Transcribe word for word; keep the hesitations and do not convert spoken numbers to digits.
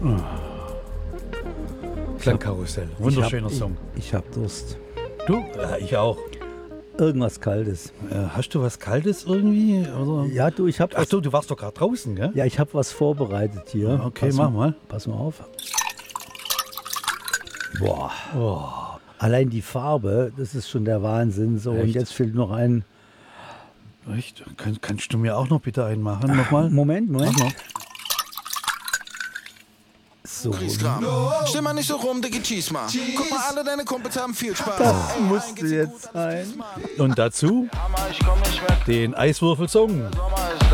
Klangkarussell. Wunderschöner ich hab, Song. Ich, ich hab Durst. Du? Ja, ich auch. Irgendwas Kaltes. Äh, hast du was Kaltes irgendwie? Oder? Ja, du, ich hab. Ach du, du warst doch gerade draußen, gell? Ja, ich habe was vorbereitet hier. Okay, pass, mach mal. Pass mal auf. Boah. Oh. Allein die Farbe, das ist schon der Wahnsinn. So, Echt? und jetzt fehlt noch ein. Echt? Kann, kannst du mir auch noch bitte einen machen? Nochmal? Moment, Moment. Mach mal. So. Steh mal nicht so rum, Diggi, cheese mal. Guck mal, alle deine Kumpels haben viel Spaß. Das Ey, musste allen geht's dir jetzt gut, sein. Und dazu den Eiswürfel-Song.